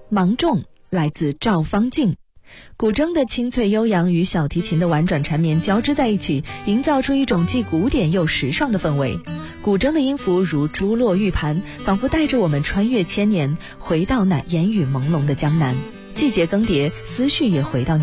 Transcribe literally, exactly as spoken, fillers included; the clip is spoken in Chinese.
芒种来自赵方静。古筝的清脆悠扬与小提琴的婉转缠绵交织在一起，营造出一种既古典又时尚的氛围。古筝的音符如珠落玉盘，仿佛带着我们穿越千年，回到那烟雨朦胧的江南。季节更迭，思绪也回到